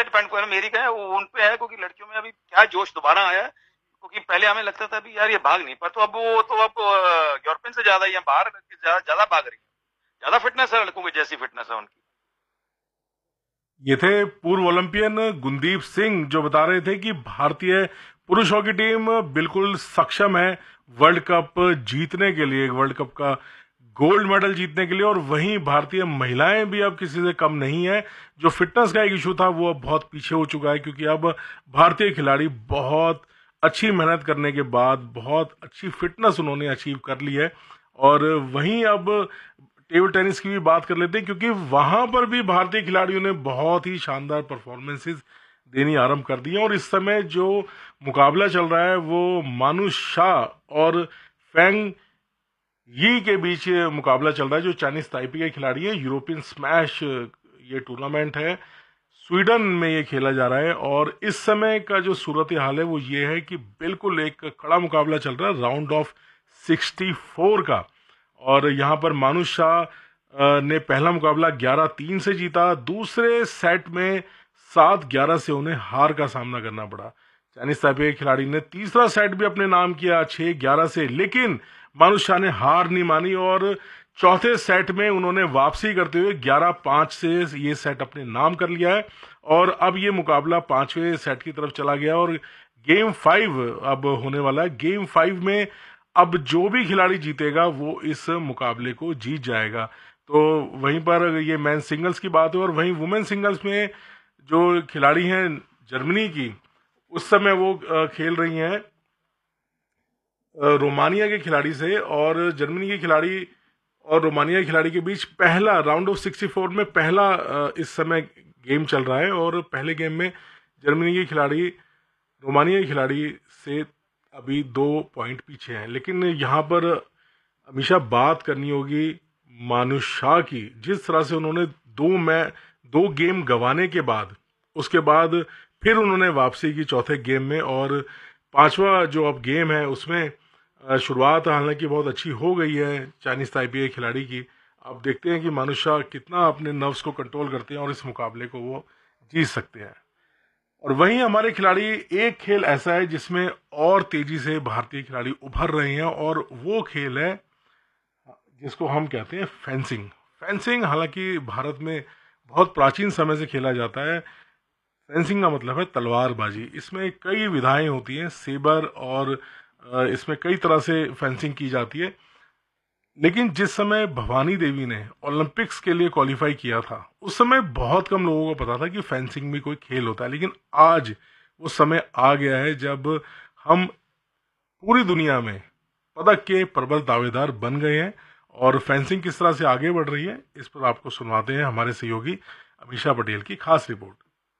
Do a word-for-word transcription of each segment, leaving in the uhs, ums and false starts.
Depend करेगा, मेरी क्या है वो उन पे है, क्योंकि लड़कियों में अभी क्या जोश दोबारा आया है, क्योंकि पहले हमें लगता था भी यार ये भाग नहीं, पर तो अब वो तो अब यूरोपियन से ज्यादा या बाहर ज्यादा ज्यादा भाग रही है, ज्यादा फिटनेस है लड़कों की, जैसी फिटनेस है उनकी। ये थे पूर्व ओलंपियन गुरदीप सिंह, जो बता रहे थे कि भारतीय पुरुष हॉकी टीम बिल्कुल सक्षम है वर्ल्ड कप जीतने के लिए, वर्ल्ड कप का गोल्ड मेडल जीतने के लिए। और वहीं भारतीय महिलाएं भी अब किसी से कम नहीं है। जो फिटनेस का एक इशू था वो अब बहुत पीछे हो चुका है, क्योंकि अब भारतीय खिलाड़ी बहुत अच्छी मेहनत करने के बाद बहुत अच्छी फिटनेस उन्होंने अचीव कर ली है। और वहीं अब टेबल टेनिस की भी बात कर लेते हैं, क्योंकि वहां पर भी भारतीय खिलाड़ियों ने बहुत ही शानदार परफॉर्मेंसेस देनी आरंभ कर दी है। और इस समय जो मुकाबला चल रहा है वो मानुष शाह और फेंग यी के बीच मुकाबला चल रहा है, जो चाइनीज ताइपी के खिलाड़ी है। यूरोपियन स्मैश ये टूर्नामेंट है, स्वीडन में ये खेला जा रहा है। और इस समय का जो सूरत हाल है वो ये है कि बिल्कुल एक कड़ा मुकाबला चल रहा है राउंड ऑफ सिक्सटी फोर का। और यहाँ पर मानुष शाह ने पहला मुकाबला ग्यारह तीन से जीता, दूसरे सेट में सात ग्यारह से उन्हें हार का सामना करना पड़ा। चाइनीज ताइपे के खिलाड़ी ने तीसरा सेट भी अपने नाम किया छह ग्यारह से, लेकिन मानुष शाह ने हार नहीं मानी और चौथे सेट में उन्होंने वापसी करते हुए ग्यारह पांच से ये सेट अपने नाम कर लिया है। और अब ये मुकाबला पांचवें सेट की तरफ चला गया और गेम फाइव अब होने वाला है। गेम फाइव में अब जो भी खिलाड़ी जीतेगा वो इस मुकाबले को जीत जाएगा। तो वहीं पर ये मेन सिंगल्स की बात है। और वहीं वुमेन सिंगल्स में जो खिलाड़ी हैं जर्मनी की, उस समय वो खेल रही हैं रोमानिया के खिलाड़ी से। और जर्मनी के खिलाड़ी और रोमानिया के खिलाड़ी के बीच पहला राउंड ऑफ सिक्सटी फोर में पहला इस समय गेम चल रहा है। और पहले गेम में जर्मनी के खिलाड़ी रोमानिया के खिलाड़ी से अभी दो पॉइंट पीछे हैं। लेकिन यहाँ पर हमेशा बात करनी होगी मानुष शाह की, जिस तरह से उन्होंने दो मै दो गेम गंवाने के बाद उसके बाद फिर उन्होंने वापसी की चौथे गेम में। और पांचवा जो अब गेम है उसमें शुरुआत हालांकि बहुत अच्छी हो गई है चाइनीज ताइपे के खिलाड़ी की। अब देखते हैं कि मानुष शाह कितना अपने नर्व्स को कंट्रोल करते हैं और इस मुकाबले को वो जीत सकते हैं। और वहीं हमारे खिलाड़ी, एक खेल ऐसा है जिसमें और तेजी से भारतीय खिलाड़ी उभर रहे हैं और वो खेल है जिसको हम कहते हैं फेंसिंग। फेंसिंग हालांकि भारत में बहुत प्राचीन समय से खेला जाता है। फेंसिंग का मतलब है तलवारबाजी। इसमें कई विधाएं होती हैं, सेबर, और इसमें कई तरह से फेंसिंग की जाती है। लेकिन जिस समय भवानी देवी ने ओलंपिक्स के लिए क्वालिफाई किया था उस समय बहुत कम लोगों को पता था कि फेंसिंग में कोई खेल होता है। लेकिन आज वो समय आ गया है जब हम पूरी दुनिया में पदक के प्रबल दावेदार बन गए हैं। और फेंसिंग किस तरह से आगे बढ़ रही है इस पर आपको सुनवाते हैं हमारे सहयोगी अमीषा पटेल की खास रिपोर्ट।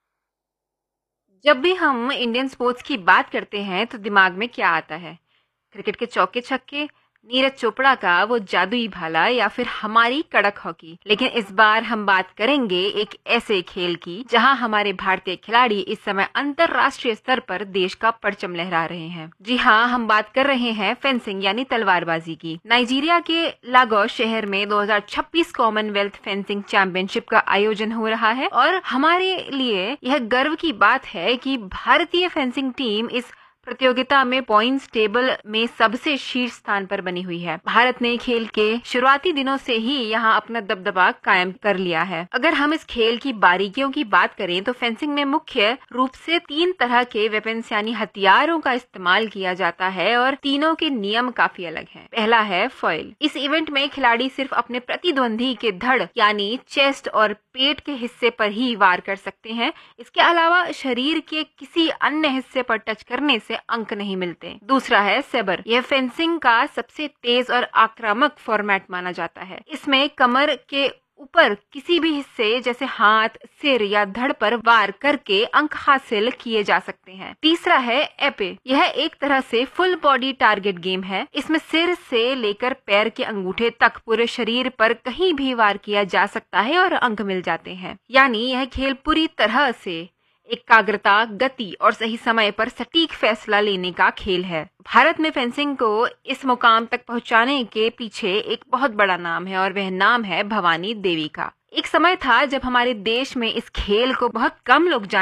जब भी हम इंडियन स्पोर्ट्स की बात करते हैं तो दिमाग में क्या आता है? क्रिकेट के चौके छक्के, नीरज चोपड़ा का वो जादुई भाला, या फिर हमारी कड़क हॉकी। लेकिन इस बार हम बात करेंगे एक ऐसे खेल की जहां हमारे भारतीय खिलाड़ी इस समय अंतरराष्ट्रीय स्तर पर देश का परचम लहरा रहे हैं। जी हाँ, हम बात कर रहे हैं फेंसिंग यानी तलवारबाजी की। नाइजीरिया के लागोस शहर में दो हज़ार छब्बीस कॉमनवेल्थ फेंसिंग चैंपियनशिप का आयोजन हो रहा है। और हमारे लिए यह गर्व की बात है कि भारतीय फेंसिंग टीम इस प्रतियोगिता में पॉइंट्स टेबल में सबसे शीर्ष स्थान पर बनी हुई है। भारत ने खेल के शुरुआती दिनों से ही यहाँ अपना दबदबा कायम कर लिया है। अगर हम इस खेल की बारीकियों की बात करें तो फेंसिंग में मुख्य रूप से तीन तरह के वेपन्स यानी हथियारों का इस्तेमाल किया जाता है और तीनों के नियम काफी अलग हैं। पहला है फॉइल। इस इवेंट में खिलाड़ी सिर्फ अपने प्रतिद्वंदी के धड़ यानी चेस्ट और पेट के हिस्से पर ही वार कर सकते हैं। इसके अलावा शरीर के किसी अन्य हिस्से पर टच करने से अंक नहीं मिलते। दूसरा है सेबर। यह फेंसिंग का सबसे तेज और आक्रामक फॉर्मेट माना जाता है। इसमें कमर के ऊपर किसी भी हिस्से जैसे हाथ, सिर या धड़ पर वार करके अंक हासिल किए जा सकते हैं। तीसरा है एपे। यह एक तरह से फुल बॉडी टारगेट गेम है। इसमें सिर से लेकर पैर के अंगूठे तक पूरे शरीर पर कहीं भी वार किया जा सकता है और अंक मिल जाते हैं। यानी यह खेल पूरी तरह से एकाग्रता, गति और सही समय पर सटीक फैसला लेने का खेल है। भारत में फेंसिंग को इस मुकाम तक पहुंचाने के पीछे एक बहुत बड़ा नाम है और वह नाम है भवानी देवी का। एक समय था जब हमारे देश में इस खेल को बहुत कम लोग जानते